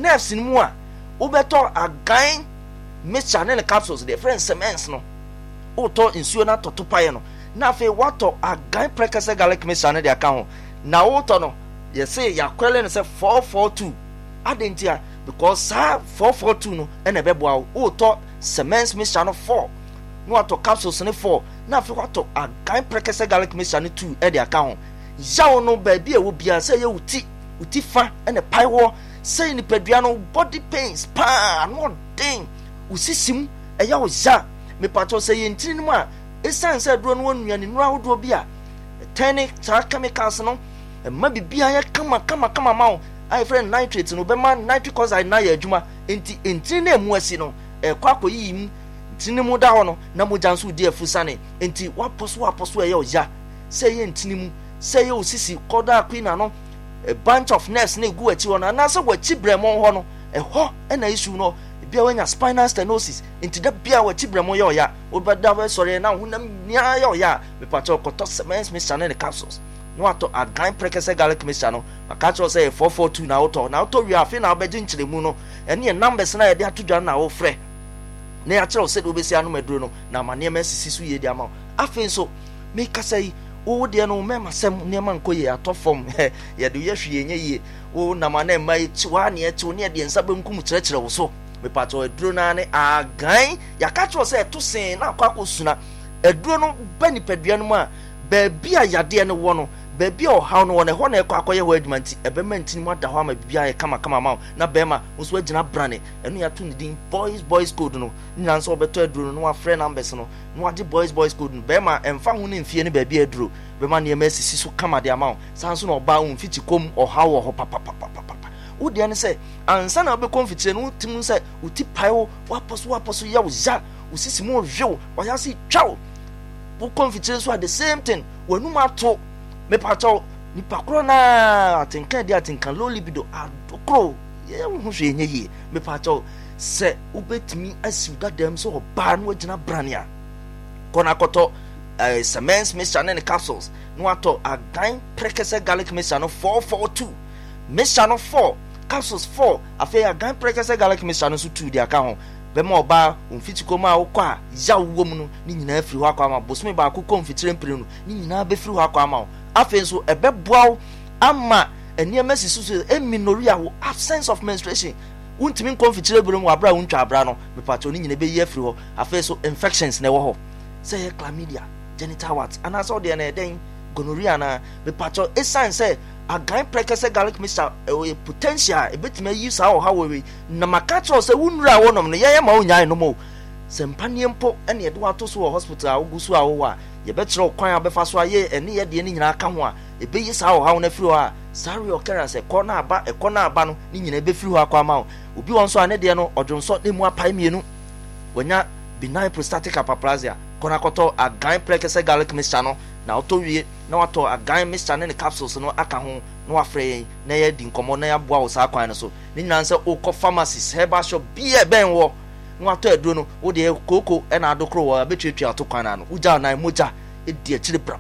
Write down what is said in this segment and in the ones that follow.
nerves in mu a ubeto agan mixture ne capsules the friend cements no uto insuo na totopaye no na afi wato agan prekese garlic mixture ne de aka ho na uto no ye say yakwele no say 442 adentia because 442 no ene beboa uto cements mixture no 4 no wato capsules ne 4 na afi wato agan prekese garlic mixture ne 2 e de aka ho yawo no ba bia wo bia say ye uti fa ene paiwo say ni pedua no body pains pa no den usisim eya oja me pato say yentini mu a esan say duro no onua ni nura hodo bi a tiny chemicals no ma bibia ya kama ma I friend nitrate no be ma nitric oxide na ya adwuma enti na emu asi no kwakoyi mu ntini mu da ho no na mo janso di afusane enti waposo eya oja say yentini mu say yo sisi koda queen no a bunch of nerves na egu achi wona na so wachi bremon ho no ho na issue no bia wanya spinal stenosis into da bia wachi bremon ya oya obada we sorry na hunam nia ya oya me pacho koto cements mixture ne capsules no ato agan prekese garlic mixture no akacho say 442 na auto wi afi na obeje nchiremu no ene numbers na ye de atodwa na wo frɛ na ya kire o se do besi anu maduro no na mane ma sisi so ye de ama afi so me kasai wo de no mema sem nema nkoye atofom ye de ye hwe enye ye wo na mane mai chiwa ne echi ne de nsa bankum kyerɛkyerɛ wo so me pato aduro na ne agan ya ka kire o se to sen na akosuna aduro no bani padua no mu a ba bia yade ne wo no ba bia o haw no wo ne ho na ekwakoye ho adwumanti ebema ntini mu ada ho ama bia ye kama ma na bema nso agina brane enu ya to ne din boys code no nyina nso obeto aduro no wa frɛ numbers no no ade boys code no bema emfa ho ne mfie ne ba bia aduro bema ne ma sisi so kama de ama sanso na oba wo mfiti kom o haw ho papa wo de ne sɛ ansa na obe konfitire no tim sɛ uti paio waposo ya uja usisi mu hwew wa ya si twaw wo konfitire so at the same thing wanu mato me pato ni pakro na atinkan low libido adokro ye ho hwe enye yi me pato se ubetimi asiu dadam so oba no agina brania kona koto cements mixture ne capsules no ato agan prekese garlic mixture no 442 mixture no 4 capsules 4 afi agan prekese garlic mixture no so 2 de aka ho bema oba umfitiko ma okwa ya wo mu no ni nyina afiri ho akwa ma bosome ba akọ mfitire mpire no ni nyina be firi ho akwa ma afen so ebeboa ama eniema sisusu eminoria wo absence of menstruation untimi konfitire buru mu abra untwa abra no mepato ni nyina be yi afiri ho afen so infections na wo ho say chlamydia genital warts ana so de na eden gonorrhea na mepato esan say agan prekese garlic mixture potential ebetima yi sa o hawe na makacho say wunura wonom no ye ma onyan no mo sempanie mpo ene de wato so hospital a ogusu a wo a ye betire kwan abefa so aye ene ye de ni nyina aka ho a ebe yi sa o hawo na firi ho a sorry occurrence ekona aba no ni nyina ebe firi ho akwa ma obi won so ane de no odwonso de mu apai mienu wonya benign prostatic hyperplasia kona koto agan prekese garlic mixture no na auto wie na wato agan mixture ne capsules no aka ho no afre na ye di nkomo na ya boa wo sa kwan no so ni nyina nse okọ pharmacies herbal shop bia ben wo no wato aduro no wo de koko e na adokro wo abetwetwe ato kwan na no uja na moja e di akire pra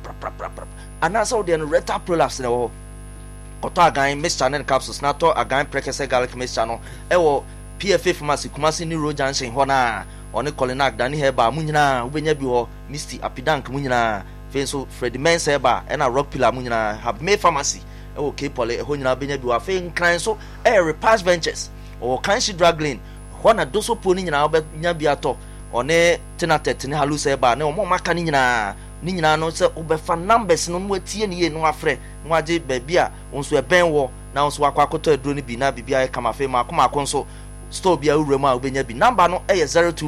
ana so de no rectal prolapse na wo koto agan mixture ne capsules na to agan prekese garlic mixture no e wo PFA pharmacy Kumasi New Road Junction ho na oni Colinac Dani Heba munyina ubenya bi ho Misty Apidank munyina fenso Freddy Men's Heba ena Rock Pillar munyina have made pharmacy e wo K-Poly ho nyina benya bi wa fe nkran so Repass Ventures o Kanshi Drug Lane ho na doso po ni nyina obenya bi ato one Tenatet ni Halus Heba ne o mo maka ni nyina no se obefa numbers no mo tie ni ye no afre no age ba bia onso eben wo na onso akwakoto aduro ni bi na bibia e kama fe ma konso store bia urema obenya bi number no e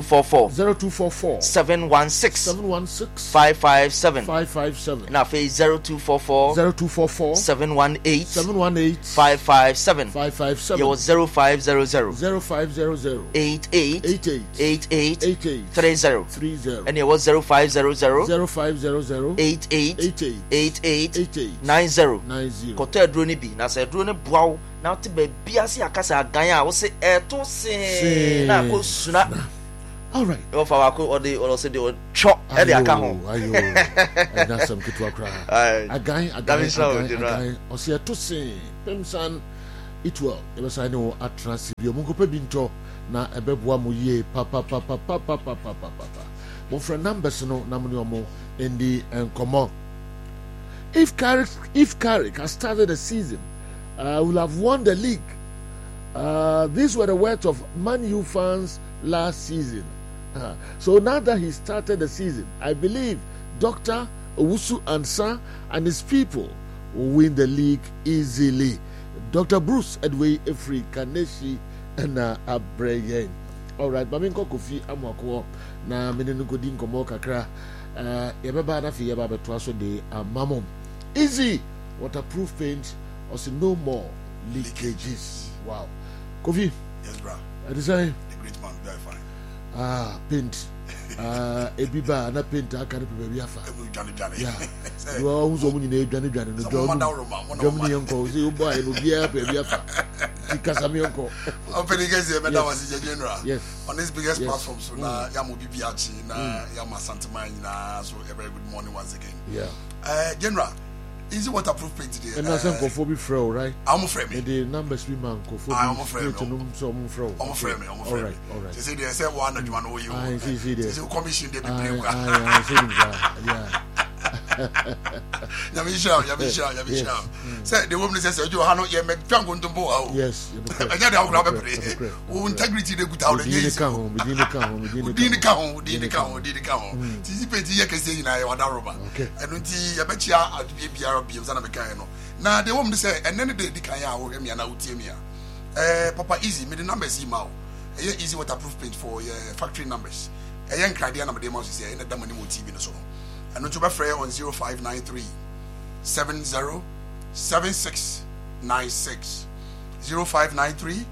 0244 716 557 na fe 0244 718 557 yo 0500 88 30 and it was 0500 88 90 koto aduro ni bi na se aduro ni boawo na te be biase akasa agan a wo se eto se na ko suna all right o fa wa ko o de o se de o cho e de aka ho ayo na some kitu akra agan o se eto se pemsan it well. It was I know at Transibio Mungo Binto na ebebwa mo ye papa. Mo friend numbers no namuniomo in the encomo. If Carrick has started the season, will have won the league. These were the words of Man U fans last season. So now that he started the season, I believe Dr. Owusu Ansah and his people will win the league easily. Dr. Bruce Edway Efri Kaneshi and Abreyen. All right, Baminko Kofi Amwako na Menenukodin Komo Kakra. Yababa na fi yababa twaso de mamom. Easy waterproof paint or see no more leakages. Wow. Kofi. Yes, bro. I design the great man, very fine. Paint. Ebiba na paint akare baby afa. Johnny. Yeah. You are also when you Johnny no Germany uncle say boy no bia baby afa. Tikasami uncle. Opening against the Madam was general. Yes. On this biggest platform so na Yamu Bibiachi na Yama Santama na so a very good morning once again. Yeah. General, is it waterproof paint today? And that's for be fro, right? I'm afraid me. The numbers we man ko for I'm afraid me. I'm afraid. All right. They say they say one that you want to you. I see there. They commission they be I yeah. Yamisha. Say the woman says you have not yet met Franco to Boa. Yes. I got our grab integrity they put out against didn't count. Tizzy Petty can say in Iowa. Okay. I don't see a bet you are at BBR of Zanabacano. Now the woman say, and then the Kaya will get me an outimia. Papa Easy made the numbers email. Easy waterproof paint for factory numbers. A young Canadian of the demos is here in the Damani TV in the song. And not to be free on 0593 707696 0593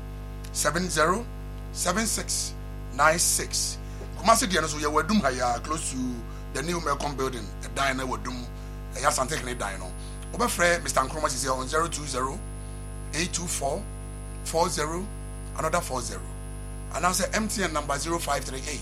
707696. Kumasi Diana, so you were doom higher close to the new Melcom building, a diner would doom a Yasantekne dino. Over free Mr. Nkrumah is here on 020 824 40 another 40. And answer MTN number 0538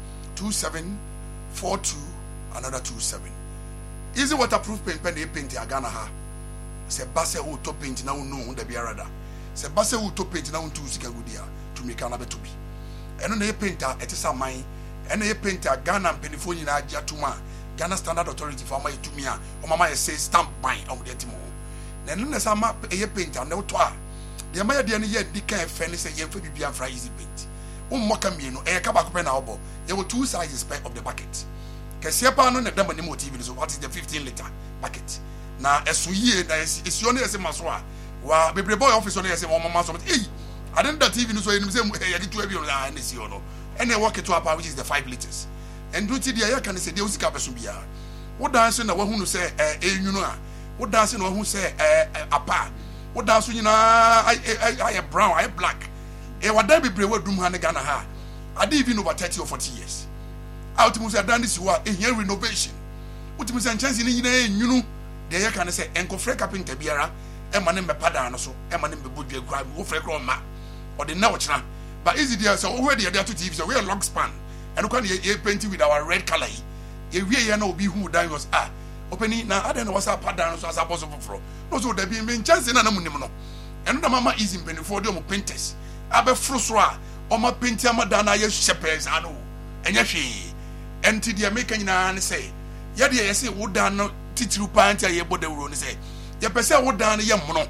2742 another 27. Easy waterproof paint pen they paint Ghana ha. Se basse who top paint now no the biarada. Se basse who top paint now to sika gudia to make an to be. And on the painter it is a mine and a painter Ghana penifoni na jatuma Ghana Standard Authority for my to me or mama say stamp mine on the timo. Then no sama a painter no toa. The Maya Diana yet decay furnace a yen for be fry easy paint. Mokamino a kabak pen elbow. There were two sizes of the bucket. Kesiapa no na dama ni TV so what is the 15-liter bucket na esuye na esio na ese maso wa bebre boy office no ese mama so eh I didn't that TV no so enim say ya gitu abi na esio no and then work it to apa which is the 5 liters and do ti dia ya kan say de usika beso bia wo dance na wahu no say enyunu a wo dance na wahu say apa wo dance nyina I brown I black wada bebre wadum ha ne Ghana ha ade even over 30 or 40 years. Ultimus have done this work here renovation. Ultimus and chance in you the air can say Enco Frey Capinta Biara, Emanim Padano, so Emanim Budia Grab, Ufregroma, or the Nauchna. But is it there so already there to TV, so we are long span, and look on the painting with our red color. If we know be who die was opening now, I don't know what's up Padano as a possible for. No, so there being chance in Anamunimo. And the mama is in Penifodium painters. Abe Frusra, or my painter Madana, yes, shepherds, I know, and yes, she. And to the American say, Yadi, I say, would down teach you pant a year, but the room say, your person would down a young mono.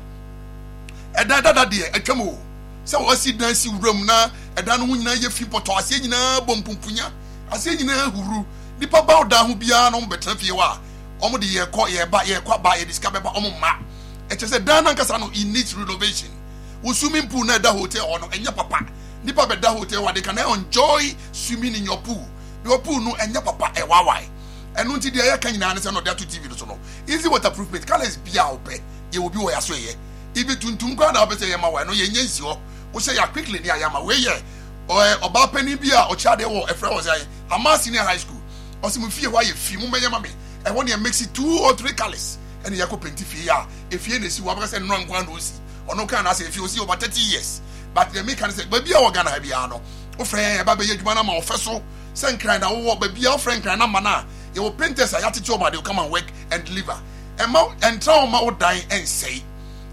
And that dear, a camo. So I see dancing room now, and then when I few pot, I say, Bompumpunya, I say, who the papa down who be on better if you are. Almost the year caught ye by ye quite by a discovery by Omma. It is a Dana Casano in needs renovation. Who swimming pool near the hotel or and your papa. The papa da hotel where they can enjoy swimming in your pool. Your pool no and your papa a wawai. And until the air can answer no there to TV so no. Easy waterproof paint. Colors be out pe. You will be where I say. If it tun grand I'll say yama no ye nyensio. We say ya quickly near yama we ye. Or about penny beer or child or a friend was I. A senior high school. Or some fear why you feel me. And when you mix it 2 or 3 colors. And you go paint if you see what I say no one will see. Or no can I say if you see over 30 years. But the make can say baby I gonna have piano. O friend baby you man am ofeso. Send crying that what baby your friend crying na mana. You will paint us a attitude but they will come and work and deliver. And trauma will die and say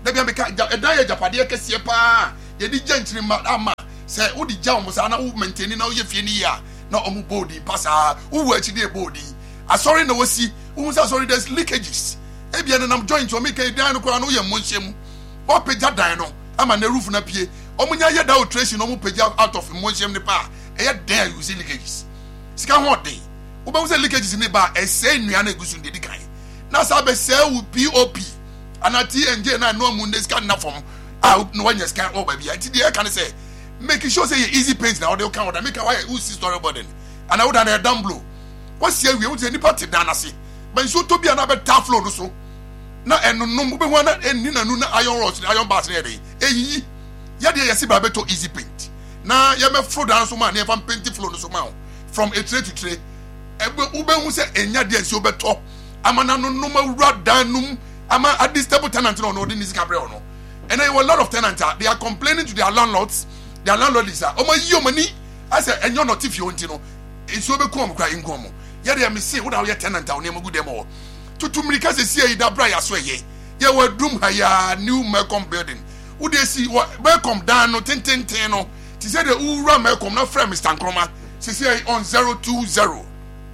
da bia meka da ya japade kese pa ye di gentry ama say wo di jam sa na wo maintain na wo ye fie ni ya na omu body pasa wo achi dey body asori na wasi wo say sorry there's leakages e bia na nam joint o make dan no kwa no ye monhyem o pagya dan no ama na roof na pie omunya ye da alteration no mu pagya out of monhyem ne pa e ye dan you see leakages sika ho dey wo ba say leakages ne ba e say nua na egusu ndedi kan na sa be say wo pop anati enje na no mu ne sika na from no one scan oh baby I did can say making sure say easy paint now they can order make why who see story burden and I would have down blow what's here we would say party down see but so to be another tough floor so na eno no be one eni na nu na iron rods iron bars na dey eyi ya dey yesi ba beto easy paint na ya me floor down so man na fa paint floor no so man from a tray to tray ube hu say enya dey so beto amana no no ma wura danum ama at this table tenant no no dey nisi cabre no. And there were a lot of tenants. They are complaining to their landlords. Their landlord is money. I said, and you're not if you want to know. It's over come crying come. Yeah, they may say, what are your tenant? I'll never go them all. To me, because they see that bright as well. Yeah, we're doom higher new Malcolm building. Would they see what welcome down no 10. No, she said the Ura Malcolm, not friend Mr. Nkrumah. She said on 020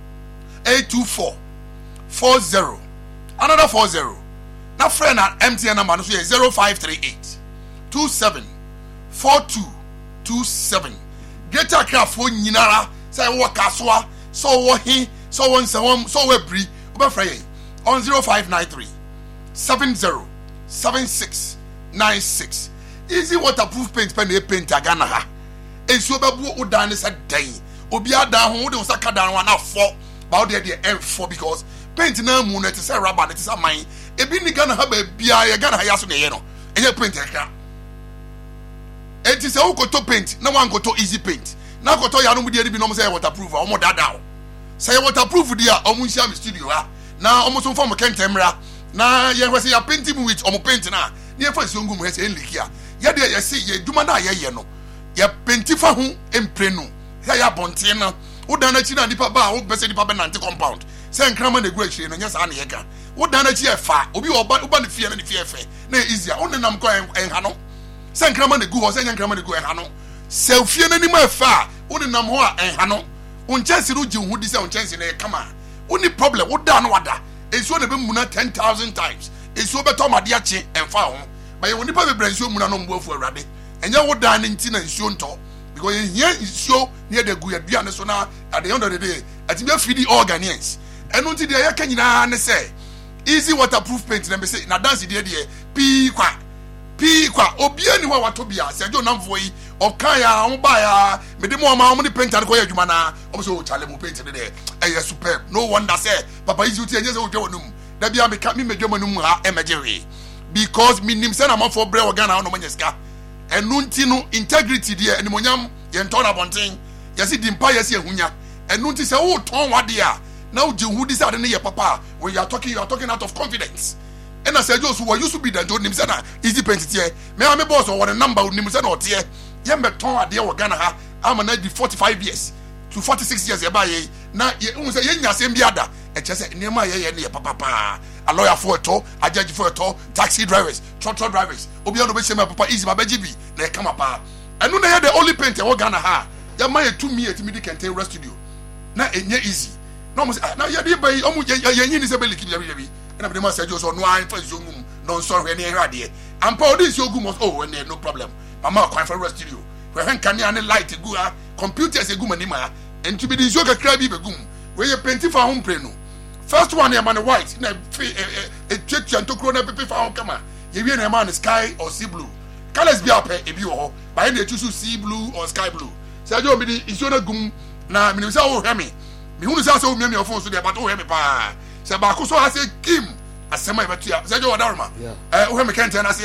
824 40 another 40. Now friend at MTN number no 0538 27 42 27. Greater Accra for nyinara say wo kaswa so wo he so won so we bri oba frey on 0593 70 76 96. Easy waterproof paint pen e paint agana ha enso bebu odan se dan obi adan ho de osaka dan wa na 4 ba de M4 because paint na mu na te say rubber na te say man ebi ni Ghana ha ba bia ye Ghana ha yaso na ye no enye paint ekra enti se wo koto paint na wan koto easy paint na koto ya no mu de bi no mo say waterproof o mo dada o say waterproof dia o mu nsia mi studio ha na o mo so form kentemra na ye hwese ya paint mu with o mo paint na ye fa so ngum he say enliki a ye de ye say ye duma na ye no ye paint fa ho empre no ya bonte na wo dan na chi na nipa ba wo bese nipa be nante compound say nkrama na gu achire no nya sa na ye ka wo dan na chi e fa obi oba ne fie na ne fie fe na easy a wo nam ko enha no say nkrama na gu ho say nkrama na gu enha no say fie na ni ma fa wo nam ho a enha no won chance no ji hu di say won chance na e kama wo ni problem wo dan no wada enso na be muna 10,000 times enso be to made ache enfa ho ba ye woni pa be branso muna no mbo afu awrade enya wo dan nti na enso nto because here enso near the gu ya ne so na at the end of the day atimi afidi organians enu nti de ya ka nyina ne say easy waterproof paint na be say na dance de pi kwa obi ani wa wato bia se jo namfo yi okan ya ho ba ya me de mo ma mo ni paint an ko ya adwuma na o so chale mo paint de eh superb no wonder say papa easy uti enye se o dwa wanum da bia me ka me medwa manum ha emejewe because me nim say na man for bre organ no manyeska enu nti no integrity de animonyam ye nton na bonten ye si dimpa ye si ehunya enu nti se wo ton wade a na o jehu di say de ne ye papa when you are talking out of confidence. And I said, Josu, what used to be the John Nimsana, easy paint here. May I boss or what a number of Nimsana or tear? Yambeton, a dear Ghana, I'm an 45 years to 46 years. Now, you say, Yenya, same yada, and just say, near my year, papa, a lawyer for a toll, a judge for a toll, taxi drivers, trotro drivers, Obiano Bisham, papa, easy, my baby, they come up. And when they had the only paint, or Ghana, ha, Yamaya 2 me at me can take rest studio. Now, it easy. No, now you're by almost your ability. And I must say, just on wine for Zungum, non sorry, any idea. And Paul this Yogum was and there no problem. Mamma, quite for rest studio. Where can any light to go? Computers a gumanima, and to be the yoga crabby begum, where you painting for home preno. First one, a man white, a church and to crona paper for home come. You be a man sky or sea blue. Colors be up if you are by any choose sea blue or sky blue. Sajo be the Isiona gum, na Minisa oh hemi. Me who is also me your phone to the but oh hemi pa. Sabako so I say Kim asema betua say jo wadarma we me kan tena say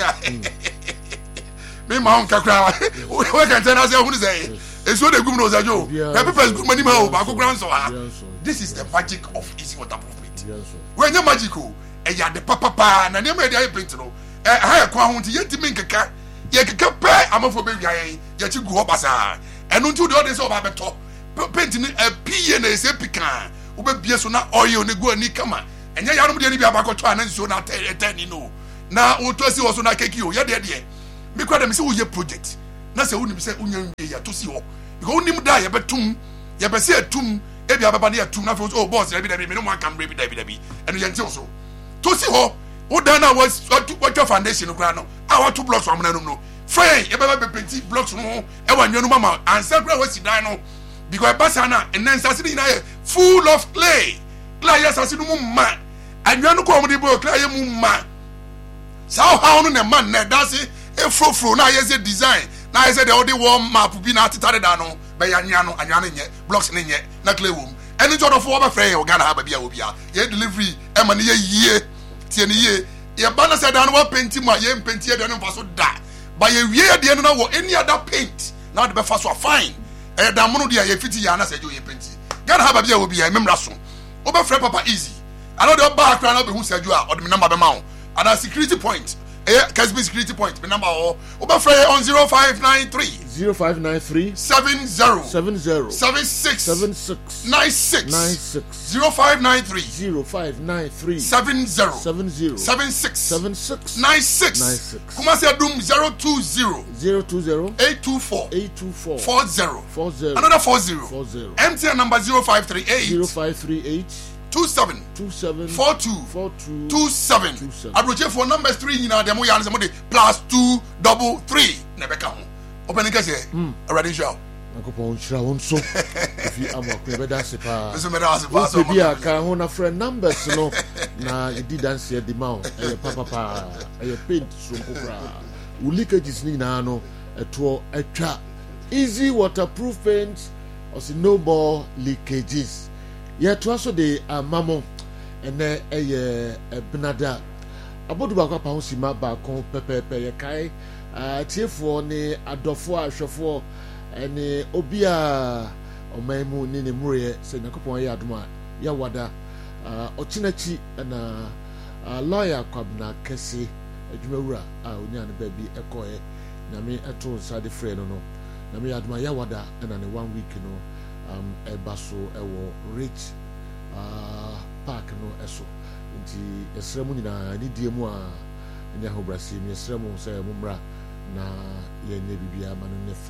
me ma on kakra we kan tena say hu say eso de gum no say jo people gum mani ma o ba ko gran so ha. This is the magic of easy waterproof paint. We nya magical e ya de papa na ne ma de paint no ha kwa hu nti yetimi nkeka ye keka pe amafo be wia ye chi gu obasa enu nti de odese oba beto paint ni pie na ese pika ube bie so na oil ne go ani kama enye yarum de ni bia bakoto ananso na tani no na woto si wo so na keki o ye de me kwa dem se wo ye project na se wo nim se unya ya to si ho because unim da ye betum ye be se atum e bia baba na atum na fo oh boss na bi da bi me no mo kan bre bi da bi eno ye nte so to si ho wo da na what foundation kura no a what blocks am na no frey ye baba be penti blocks no e wa nwanu mama ansa kura wa si dan no because basa na enansa si na ye full of clay yes asinu mu ma anwanu ko omudi bo clay mu ma sao how no na man na dase e frofro na yes design na yes the odi warm map bi na atitare da no be ya anwanu nye blocks ne nye na clay wom eni jodo fo ba frey o Ghana ha ba bia obi a ye delivery e ma ne ye yie tie ne ye ye ba na se da no wa paint mu a ye paint ye de no faso da ba ye wie de no na wo any other paint na de be faso fine e da mo no de ye fiti ya na se jo ye paint Ghana ha ba bia obi a memra so Oba free papa easy. I know the back now be who said you are or the number be mount. And a security point. Casby security point. The number Oba free on 0593 70 76 96 0593 70 76 96 Kuma say dum 020 824 40 another 40 MTN number 0538 27 42 27 Abroche for numbers 3 nyina dem ya no say +233 na beka ho open nke say already show akopon chira won so if amakwe be dance pa so be aka ho na friend numbers no na edi dance e di ma papa e paint so kokra leakages ni na no eto atwa easy waterproof paint or no more leakages yet also the mamo ene eye benada abodu ba kwa pa ho sima ba kon pepepe ye kai tiefo ni adofo ahwefo ene obia omaimu ni ne mure se nakopon ya adoma ya wada ochinachi na lawyer kwabna kese adwumawura onya ne ba bi ekoe na me eto sade frɛ no na me adoma ya wada na ne 1 week no ebaso ewo rich park no eso nti esremu nyina ni die mu a nya hobrasi mi esremu se mumra na ye ne bibia ma no ne fe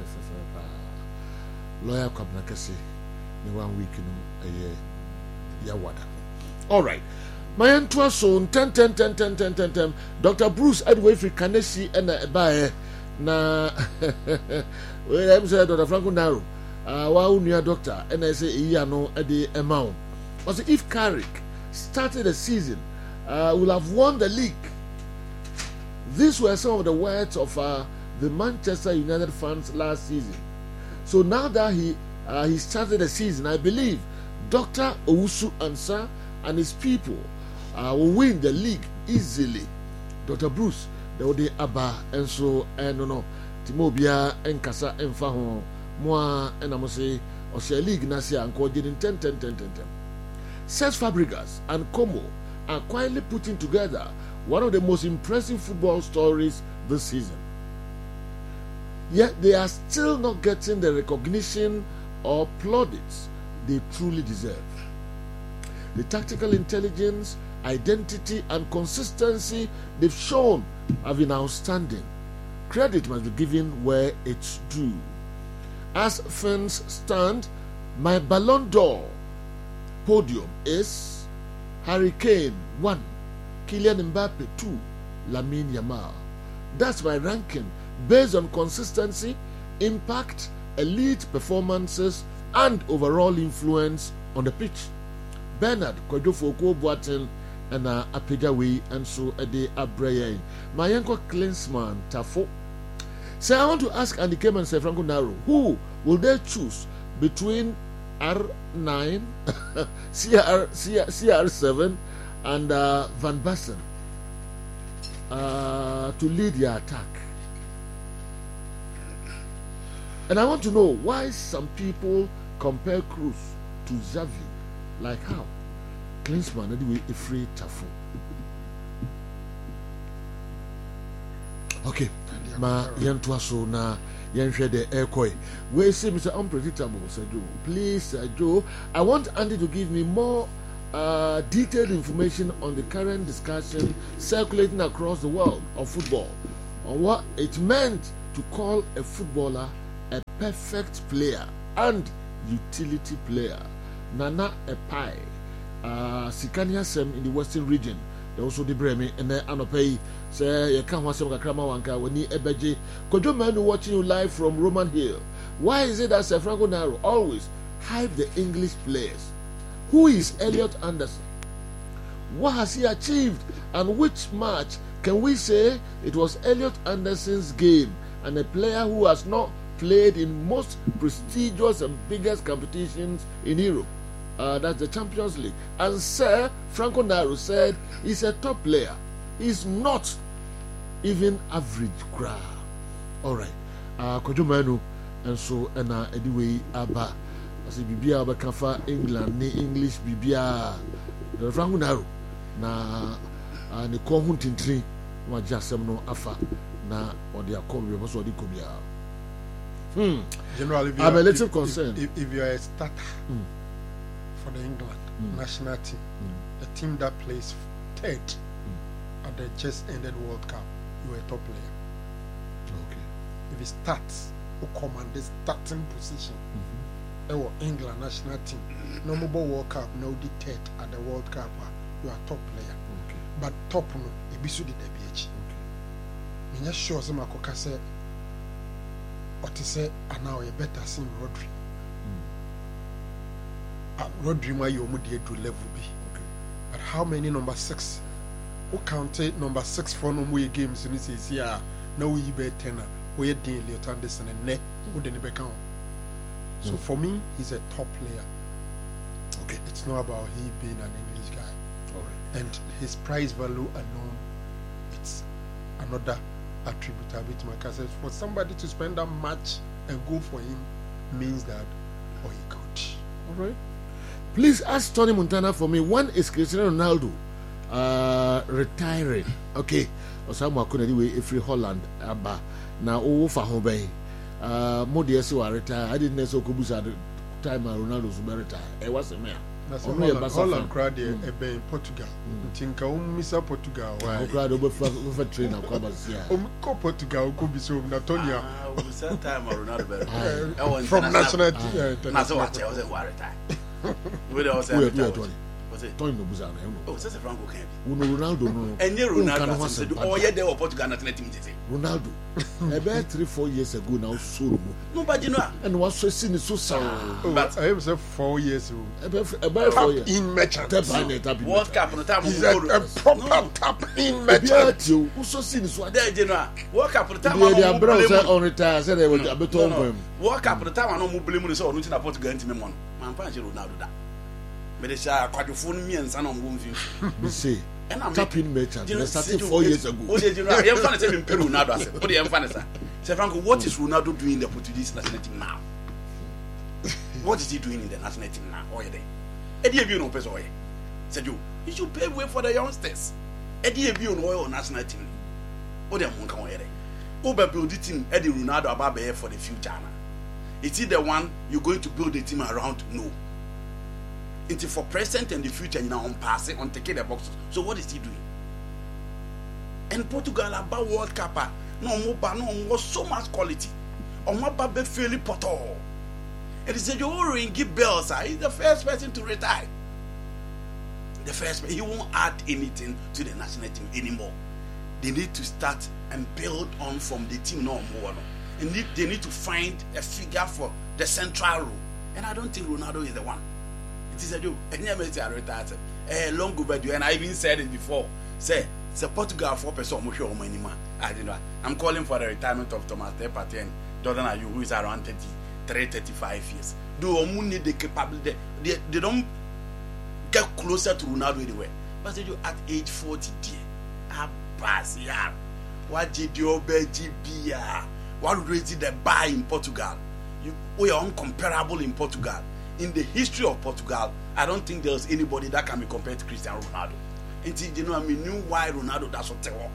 lawyer kwabna kase ne 1 week no ya wada. All right, my entwa so 10 Dr. Bruce Edway Free Kanesi na ebae na we am say Dr. Franco Naro wa unia doctor and I say iya no e dey amount. Also if Carrick started the season will have won the league. These were some of the words of the Manchester United fans last season. So now that he started the season, I believe Dr. Owusu Ansah and his people will win the league easily. Dr. Bruce, they will aba and so no Timobia and Kasa and Fahon moi and I must say or league Nasia and coordinating 10. Cesc Fabregas and Como are quietly putting together one of the most impressive football stories this season. Yet they are still not getting the recognition or plaudits they truly deserve. The tactical intelligence, identity, and consistency they've shown have been outstanding. Credit must be given where it's due. As fans stand, my Ballon d'Or podium is Harry Kane 1, Kylian Mbappe 2, Lamine Yamal. That's my ranking based on consistency, impact, elite performances, and overall influence on the pitch. Bernard Kwadofoko Boateng and Apedawi and so Ade Abraya. My uncle Klinsmann Tafo. So I want to ask Andy Came and say Franco Naro, who will they choose between R9, CR7 and Van Basten to lead the attack? And I want to know why some people compare Cruz to Xavi. Like how? Klinsmann anyway a free Tafo. Okay. Ma yentua so na yenhwe the aircoy. We say Mr. Unpredictable, Sir Joe. Please, Sir Joe, I want Andy to give me more detailed information on the current discussion circulating across the world of football on what it meant to call a footballer a perfect player and utility player. Nana Epai, Sikania Sem in the Western region. They also the Bremi and then Anopei say you can't want some Kakrama Wanka when you ebeje. Kojo man watching you live from Roman Hill. Why is it that Sir Franco Naro always hype the English players? Who is Elliot Anderson? What has he achieved? And which match can we say it was Elliot Anderson's game and a player who has not played in most prestigious and biggest competitions in Europe? That's the Champions League. And Sir Franco Naro said he's a top player. He's not even average crowd. All right. Kojo Manu and so anyway Abba. As Bibia Bakafa England ni English Bibia the Franco Naro na ne ko huntintri ma jasem no afa na odi akom we so odi kobia. Generally, I'm a little concerned. If you are a starter for the England national team, the team that plays third at the just ended World Cup, you are a top player. Okay. If he starts, who command the starting position, England national team, no more World Cup, no third at the World Cup, you are top player. Okay. But top no, it be so the DBH. I'm not sure some Makoka say. Or to say, and now you better see Rodri. Rodri, my you to level B. Okay. But how many number 6? Who counted number 6 for no more games? And he says, yeah, no, we be 10. We are dealing with Anderson and net. Who didn't be count? So for me, he's a top player. Okay. It's not about he being an English guy. All right. And his price value alone, it's another attribute a bit my says for somebody to spend that much and go for him means that he could. All right. Please ask Tony Montana for me. When is Cristiano Ronaldo retiring? Okay. Osama Kunedi we free Holland aba na o fa ho ben. Modi ese wa retire. I didn't know so kubusa the time Ronaldo's retire. E was a man. That's Holland crowd in Portugal. Tinka Misa Portugal. Why? Crowd over trainer Go Portugal, go be so Natonia. Time Ronaldo better. From national team. That's what I was a worried time. We also Tony no Buzana. Oh, says Franco can be. Ronaldo no. And Ronaldo said, "Oh yeah, they were Portugal national team." Ronaldo. About 3-4 years ago now, so nobody know. And was so seen so sound. But I was 4 years old. About 4 years in merchant. World Cup on the time. He's a proper tap in merchant. You so seen so there, General. World Cup on the time. They are brothers on retire. Said they were a bit on him. World Cup on the time. I know blame so nothing about Portugal into me one. Man, Pancho Ronaldo that. But they say quadrophone me and son of moving. You see. And I'm tapping merchant. They started 4 years ago. What did you know? I'm funny saying Peru Ronaldo. What do you funny say? Say Franco, what is Ronaldo doing in the Portuguese national team now? What is he doing in the national team now? Oh, yeah, Eddie Abiu no peso. Said you should pay way for the youngsters. Eddie Abiu no oil national team. What they want come here? Uber build the team Eddie Ronaldo Ababe for the future. Is he the one you're going to build the team around? No. It's for present and the future, you know, on passing, on taking the boxes. So what is he doing? And Portugal about World Cup, no was so much quality. On what Babe Philip Poto. And he said, you give bells, he's the first person to retire. The first person, he won't add anything to the national team anymore. They need to start and build on from the team no more. And they need to find a figure for the central role. And I don't think Ronaldo is the one. It is a joke. And long overdue, and I even said it before. Say Portugal 4% I don't know. I'm calling for the retirement of Thomas Partey and Jordan Ayew, who is around 35 years. Do need the capability? They don't get closer to Ronaldo anywhere. But you at age 40, dear, pass yeah. What did you be GBA? What rated the bar in Portugal? We are uncomparable in Portugal. In the history of Portugal, I don't think there's anybody that can be compared to Cristiano Ronaldo. And you know, I mean, knew why Ronaldo does what they want.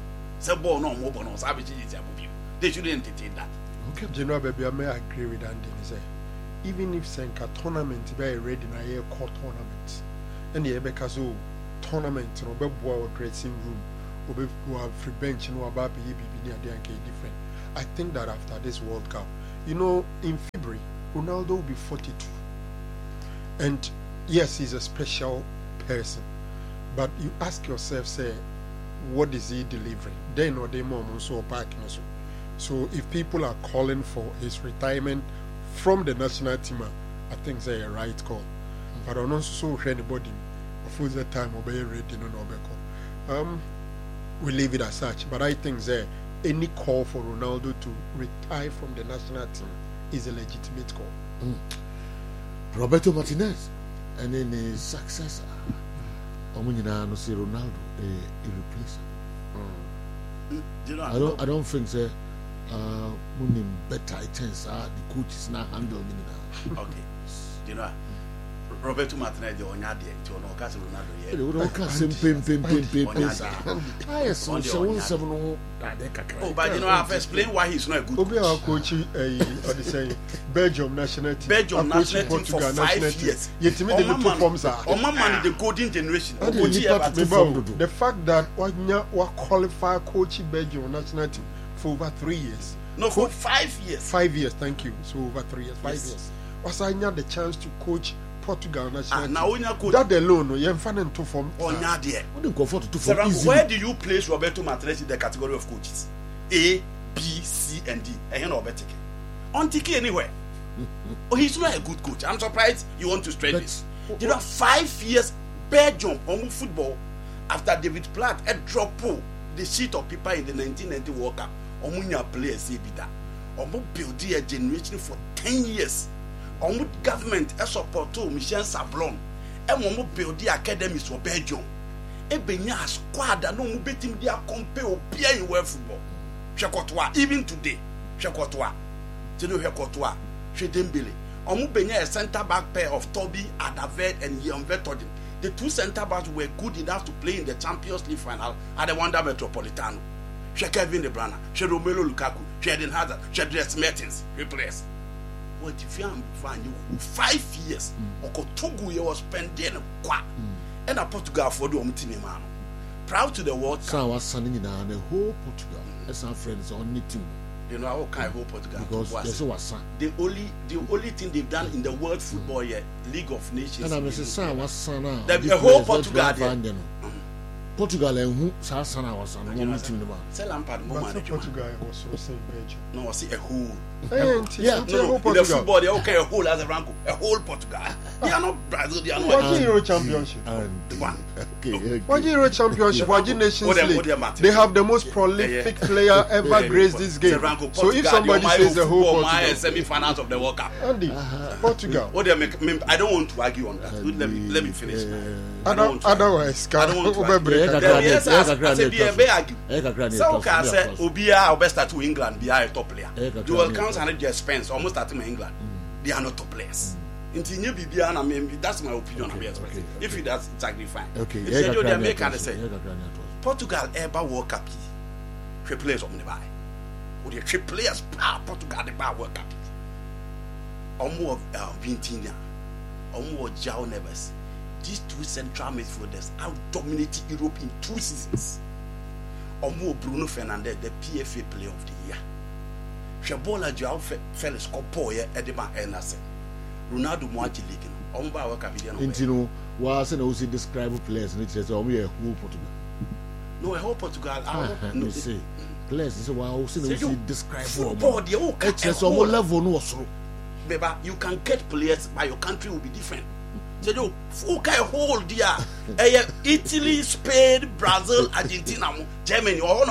They shouldn't entertain that. Okay, you know, baby, I may agree with Andy. Say, even if Senka tournament be ready in a year core tournament, and the Ebekazo tournament, no beboa or dressing room, or have free bench, no about different. I think that after this World Cup, you know, in February, Ronaldo will be 42. And yes, he's a special person. But you ask yourself, say, what is he delivering? They know they moment so parking also. So if people are calling for his retirement from the national team, I think it's a right call. But I don't also so anybody of the time will be ready no. We leave it as such. But I think that any call for Ronaldo to retire from the national team is a legitimate call. Roberto Martinez and then his successor. No see Ronaldo irreplaceable. I don't think so. Better chance the coach is not handling it now. Okay. You know, Roberto Martinez the onya de nti ono ka se Ronaldo ye. We don't ka sem pem. I so no Oh, but you know, I've explained why he's not a good coach. Obi our coach say Belgium national team. Belgium national team for 5 years. Yetimi the two forms are. Man the golden generation. The fact that we qualify coach Belgium national team for over 3 years. No, for 5 years. 5 years, thank you. So over 3 years, 5 years. Was I had the chance to coach Portugal national team? Now coach that alone, you have found two form. Where do you place Roberto Martinez in the category of coaches? A, B, C, and D. And you're not better. On Tiki anywhere. Oh, he's not a good coach. I'm surprised you want to straight this. You know, 5 years Belgium on football after David Platt had dropped the sheet of paper in the 1990 World Cup. Omunya players say be that. Omu build a generation for 10 years. Omu government a support to Michel Sablon. Omu build the academies for Belgium. Ebenya squad and omu betim dia compare obia in world football. Shekotwa even today. Shekotwa. Tino Shekotwa. Shedembele. Omu benya a centre back pair of Toby Adavet and Jan Vertonghen. The two centre backs were good enough to play in the Champions League final at the Wanda Metropolitano. She Kevin De Bruyne, she Romelu Lukaku, she Eden Hazard, she Dries Mertens replaced. What if you find you 5 years? Oko 2 years was spending qua and a Portugal for the team man. Proud to the World Cup. So I was sending in the whole Portugal. As our friends on meeting. You know how kind of Portugal because the only thing they've done in the world football yet, League of Nations. And I was son now. The whole Portugal. Portugal and who Sana was on one team. Say Lampard, Portugal was so saying Belgium. No, I see a whole. Yeah, the football, they okay, a whole as a rank, a whole Portugal. They are not Brazil, they are not Euro Championship. One Euro Championship, Wajin Nations League. They have the most prolific player ever graced this game. So if somebody says the whole Portugal, semi-finals of the World Cup, Andy, Portugal. I don't want to argue on that. Let me finish. Otherwise, I don't want to argue. I said, so can say Obia or best at England be a top player. Dual counts and their spends almost at England. They are not top players. That's my opinion. If it does, it's actually fine. Okay. Portugal ever World Cup. 3 players on the buy. Would you 3 players Portugal the buy World Cup? Omo of Vintinha, Omo of João Neves. These 2 central midfielders have dominated Europe in 2 seasons. Omo Bruno Fernandes, the PFA Player of the Year. Shabola João Felix Kopoye Edema Emerson. Ronaldo Moati League. Omba World Cup. Intino was an OC describe players and it says, oh, we are whole Portugal. No, a whole Portugal. No, say players is a while describe football. It's a level no so. Beba, you can get players, but your country will be different. So you hold there. Italy, Spain, Brazil, Argentina, Germany, all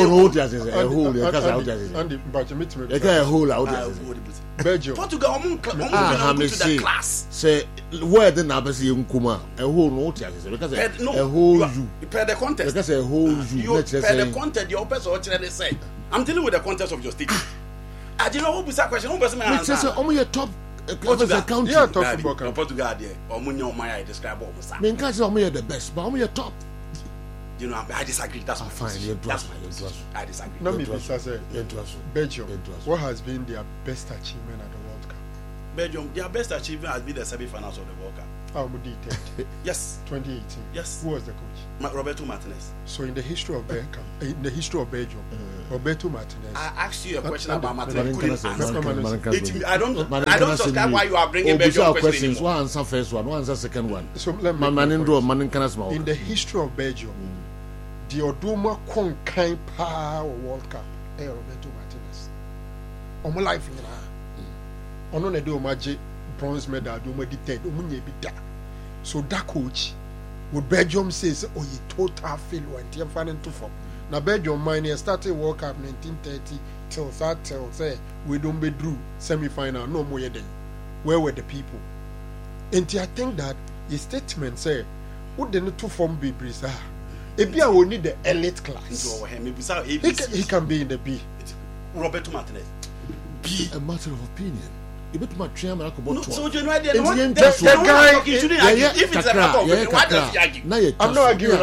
Belgium. Portugal to the class. Say where the numbers you kuma a whole note because a whole you per the contest. Because a whole you per the content your person or they say. I'm dealing with the context of your state. I didn't know who was that question. Who person answer? Say only a top Portugal country. Yeah, top football country. Portugal there. Omunyo Maya describe almost. Me can't say only the best, but only a top. You know, I disagree. That's my fine. That's my position. I disagree. Let me say, Belgium. What has been their best achievement at the World Cup? Belgium, their best achievement has been the semi-finals of the World Cup. Yes. 2018. Yes. Who was the coach? Roberto Martinez. So in the history of Belgium, Roberto Martinez. I asked you a question about Martinez. Couldn't answer. I don't subscribe why you are bringing Belgium questions. One answer first one answer second one. So let me in the history of Belgium, the Odoma Konkai Power World Cup, Roberto Martinez. Omo life in ono na de omaje bronze medal de omadi third omunye bi da. So that coach with Belgium says oh you total failure and you find into form. Now Belgium mine started World Cup 1930 till say we don't be through semi-final no more than where were the people? And I think that his statement say would the two form be brisa. Ebia will need the elite class. He can be in the B. Roberto Martinez. Be a matter of opinion. No, so you know the guy if it's a matter of opinion, why does he argue? I'm not arguing.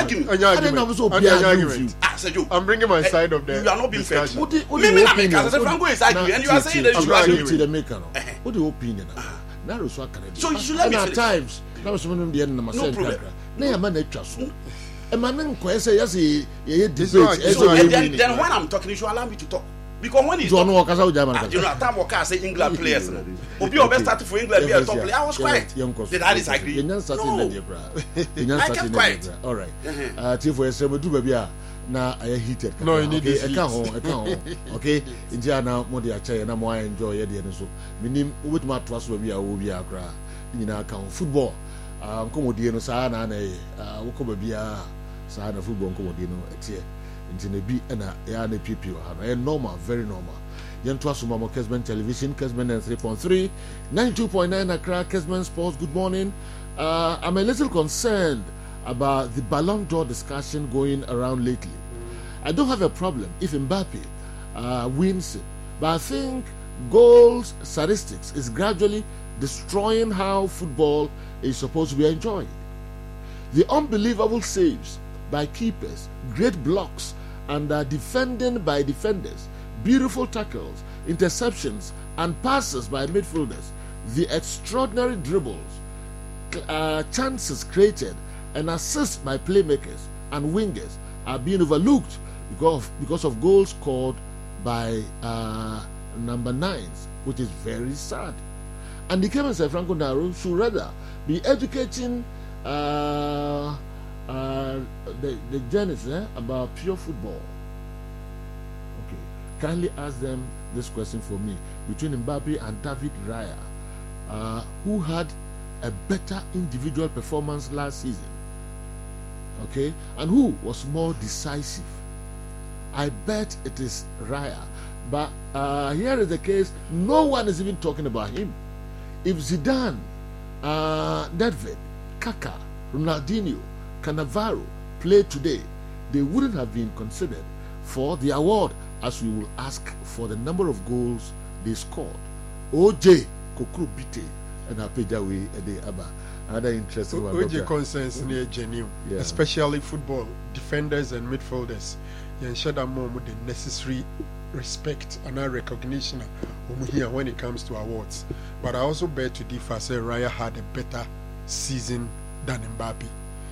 I'm bringing my side of the. You are not being fair. Franco is arguing, and you are saying that you are arguing. What the opinion? So you should let me at times. No problem. Then when I'm talking, you should allow me to talk. Because when he's talking, time worker say England players. Obi Obe started for England be a top player. I was quiet. Did I disagree? No. I kept quiet. All right. For yourself, do baby. Na I heated. No, you need this. I can't. Okay. Indiana, mo dey acha na mo enjoy ye dey so. Minim with my trust we be akra. Nyina kan football. Nkomodie no saa na na wo ko babia saa na football nkomodie no etie. Nti na bi na ya na pipi ha no normal, very normal. Yento asoma Kesman Television, Kesman 3.3, 92.9 Accra, Kesman Sports. Good morning. I'm a little concerned about the Ballon d'Or discussion going around lately. I don't have a problem if Mbappe wins it, but I think goals statistics is gradually destroying how football is supposed to be enjoyed. The unbelievable saves by keepers, great blocks, and defending by defenders, beautiful tackles, interceptions, and passes by midfielders, the extraordinary dribbles, chances created, and assists by playmakers and wingers are being overlooked because of goals scored by number 9s, which is very sad. And the Kevin Franco Naro should rather be educating the journalists about pure football. Okay, kindly ask them this question for me: between Mbappe and David Raya, who had a better individual performance last season? Okay, and who was more decisive? I bet it is Raya, but here is the case: no one is even talking about him. If Zidane, Nedved, Kaká, Ronaldinho, Cannavaro played today, they wouldn't have been considered for the award, as we will ask for the number of goals they scored. OJ Kokru Bite and Apejawe Ede Aba. Another interesting one. OJ concerns near genuine, especially football defenders and midfielders. You ensure that more with the necessary respect and recognition here when it comes to awards. But I also bet to differ. Say Raya had a better season than Mbappe.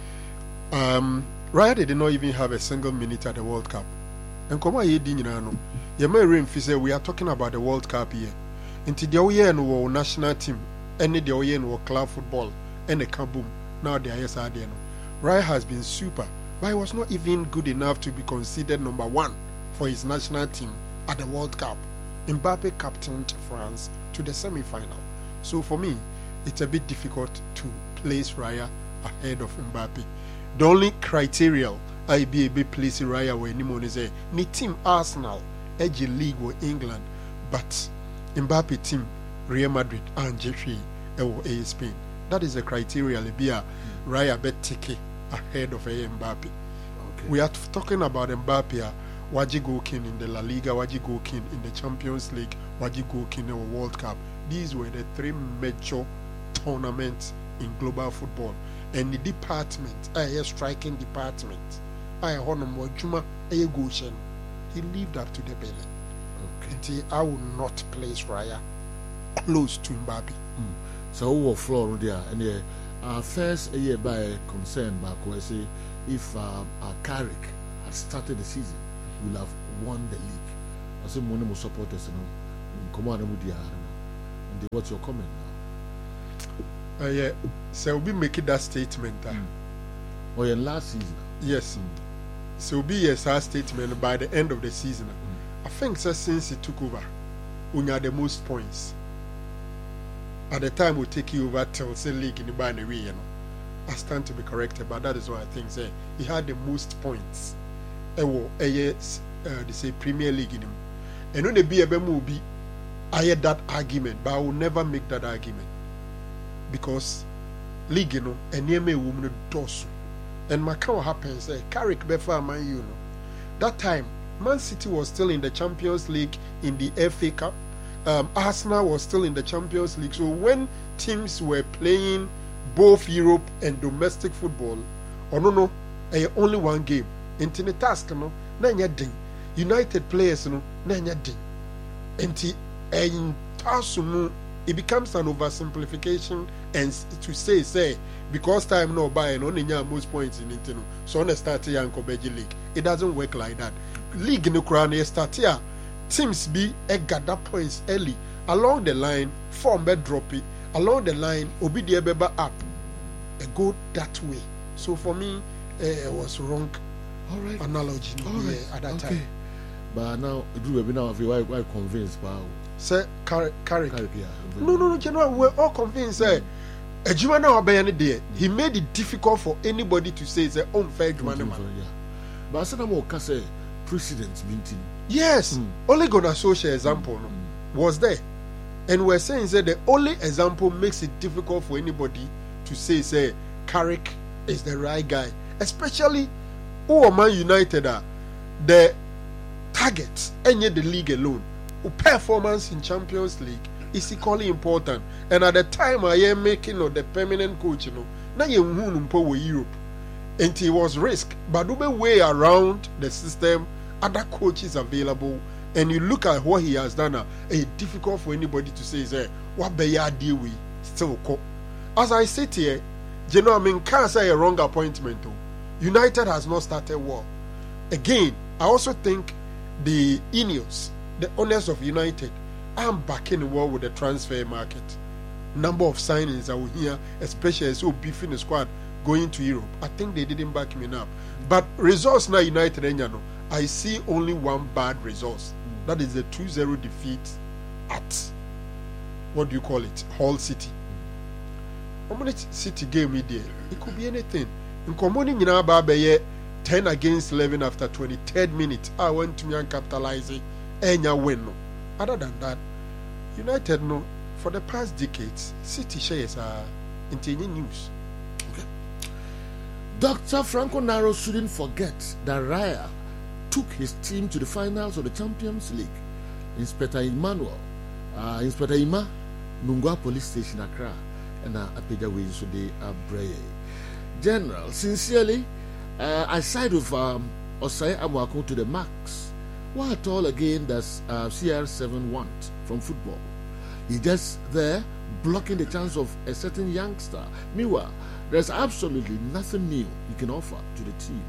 Raya did not even have a single minute at the World Cup. And come on, we are talking about the World Cup here. Into the year no national team, any the year no club football, and the kaboom. Now they are SRD. Raya has been super, but he was not even good enough to be considered number 1 for his national team at the World Cup. Mbappe captained France to the semi-final. So for me, it's a bit difficult to place Raya ahead of Mbappe. The only criteria I be able to place Raya where anyone is a ni team Arsenal, edge league or England, but Mbappe team Real Madrid and Jeffrey or A Spain. That is the criteria Libya Raya bet take ahead of Mbappe. Okay. We are talking about Mbappe. Waji Gokin in the La Liga, Waji Gokin in the Champions League, Waji Gokin in the World Cup. These were the 3 major tournaments in global football. And the department, striking department, he lived up to the billing. Okay. I will not place Raya close to Mbappe. So we were floor there, and first year by concern, Marco, say if Carrick had started the season, we will have won the league. I say money will support us, come on, and what's your comment now? Yeah, so we'll be making that statement. Or in last season? Yes. So we'll be our statement by the end of the season. I think since he took over, we had the most points. At the time we take you over Chelsea League in the Bayern way, I stand to be corrected, but that is what I think. Say he had the most points. They say Premier League in him, and when the BMO be, I had that argument, but I will never make that argument because league, and near me woman does, and my what happens. Carrick before Man that time Man City was still in the Champions League in the FA Cup. Arsenal was still in the Champions League. So when teams were playing both Europe and domestic football, only one game. Into the task, United players, it becomes an oversimplification and to say because time no buy and only most points in Intino. So on a start here and Kobeji League, it doesn't work like that. League in the crown start here. Teams be gather points early along the line, form bed drop it along the line, obi the beba up, go that way. So for me, it was wrong. All right. Analogy at that time. But now do we now feel quite convinced about say Carrick. Yeah. No, general, we're all convinced. A Jumana Obayani there, he made it difficult for anybody to say it's an unfair Jumana. But I said I'm okay say precedents meeting. Yes, Ole Gunnar Solskjaer example was there, and we're saying that the only example makes it difficult for anybody to say Carrick is the right guy, especially Man United are the targets and yet the league alone. Performance in Champions League is equally important, and at the time I am making the permanent coach, now you Europe, and it was risk, but do the way around the system. Other coaches available, and you look at what he has done. It's difficult for anybody to say, what be your deal with still co. As I sit here, can't say a wrong appointment. United has not started well. Again, I also think the Ineos, the owners of United, are backing well with the transfer market. Number of signings are here, especially as so beefing the squad going to Europe. I think they didn't back me up. But results now United, I see only one bad result. That is the 2-0 defeat at, what do you call it, Hull City. How many City game there? It could be anything. In Komoni Babaye 10 against 11 after 23rd minute. I went to me and capitalize it. And you win. Other than that, United, for the past decades, City shares are in news. Okay. Dr. Franco Naro shouldn't forget that Raya took his team to the finals of the Champions League. Inspector Ima, Nungwa Police Station, Accra, and Apeja Way, so they are brave. General, sincerely, I side with Osai Amwako to the max. What at all again does CR7 want from football? He's just there blocking the chance of a certain youngster. Meanwhile, there's absolutely nothing new he can offer to the team.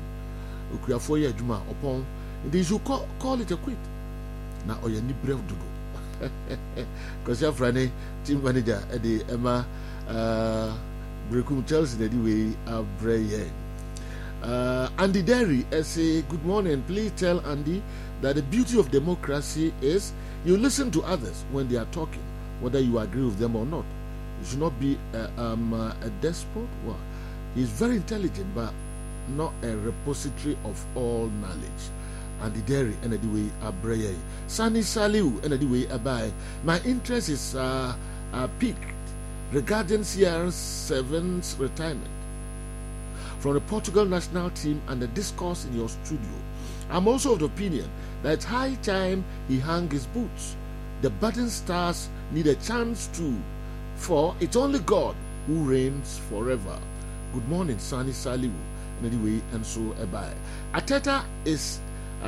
Upon they should call it a quit. Now, you need brave to go. Because your friend, team manager, Eddie Emma Brekum Chelsea, anyway, brave. Andy Derry, say, good morning. Please tell Andy that the beauty of democracy is you listen to others when they are talking, whether you agree with them or not. You should not be a despot. Well, he's very intelligent, but not a repository of all knowledge. And the dairy and the way abraye. Sani Saliu and the way abai. My interest is piqued regarding CR7's retirement from the Portugal national team and the discourse in your studio. I'm also of the opinion that it's high time he hung his boots. The budding stars need a chance too, for it's only God who reigns forever. Good morning, Sani Saliu. Anyway, and so bye. Arteta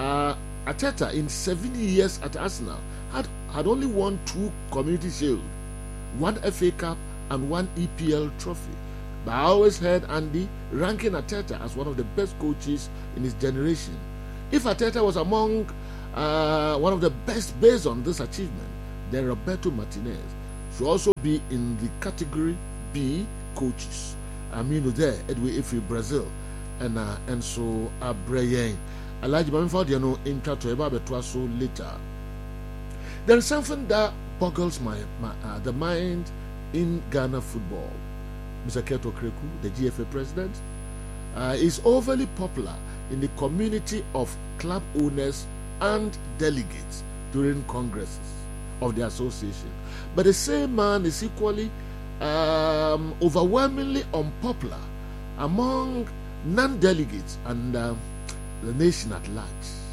in 70 years at Arsenal had only won 2 Community Shield 1 FA Cup, and 1 EPL trophy. But I always heard Andy ranking Arteta as one of the best coaches in his generation. If Arteta was among one of the best based on this achievement, then Roberto Martinez should also be in the category B coaches. I mean, there, Edwin Ifri, Brazil, and so Abrayen. Alaji Bamifal, you know, in so later. There is something that boggles the mind in Ghana football. Mr. Keto Kreku, the GFA president, is overly popular in the community of club owners and delegates during congresses of the association. But the same man is equally overwhelmingly unpopular among non-delegates and the nation at large.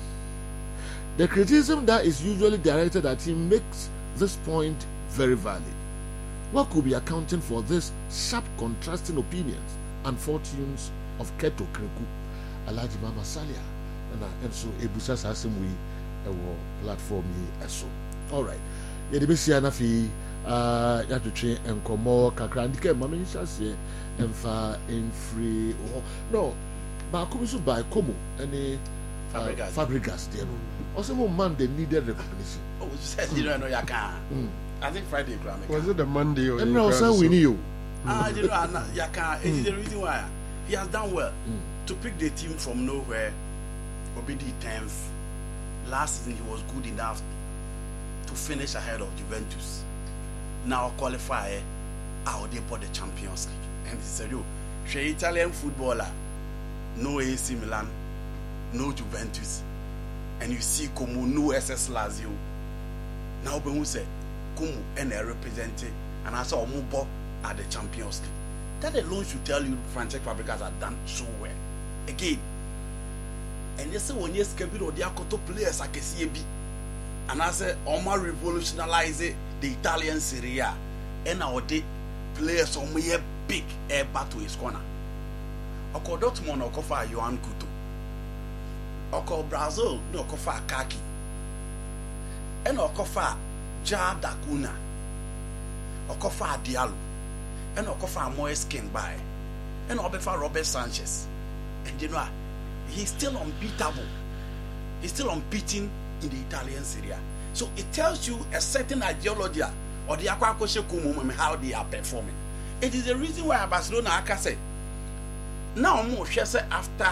The criticism that is usually directed at him makes this point very valid. What could be accounting for this sharp contrasting opinions and fortunes of Keto Kreku, Alaji Mama Salia, and so Ebusa Sasimwe platform so. All right. Yedibesi anafi yatutwe enkomo kakra ndike mama nhyase emfa enfree no ba komisu by Como any Fabregas there no also man they needed recognition. Oh, you said you don't know Yaka. I think Friday was it the Monday or and no sir we knew you know Yaka. It is the reason why he has done well to pick the team from nowhere. Obedi 10th. Last season he was good enough to finish ahead of Juventus. Now qualify out there for the Champions League. And he said, "Yo, she Italian footballer, no AC Milan, no Juventus, and you see Como no SS Lazio. Now when we say Como and they represented, and I saw Mubo at the Champions League. That alone should tell you Francesco Fabregas has done so well. Again, and they say when you escape it, they are players like CB. And I say, Oma revolutionize the Italian Serie A. And now the players on me big air back to his corner. Oko Dortmund okofa Johan Kuto. Oko Brazil no okofa Kaki. And okofa Ja Dakuna. Okofa Diallo. And okofa Moise Kenbai. And obefa Robert Sanchez. And you know, he's still unbeatable. He's still unbeaten in the Italian Serie A. So it tells you a certain ideology or the how they are performing. It is the reason why Barcelona Aka said now more say after